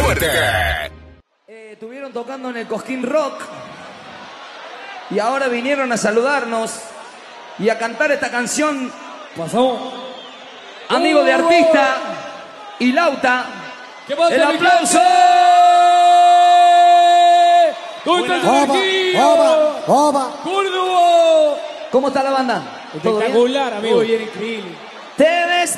fuerte. Estuvieron tocando en el Cosquín Rock y ahora vinieron a saludarnos y a cantar esta canción. Pasó. Amigo de artista y Lauta. ¡El aplauso! ¿Dónde está el energía? ¡Córdoba! ¿Cómo está la banda? ¿Todo bien? Espectacular, amigo. Muy bien, increíble. Te ves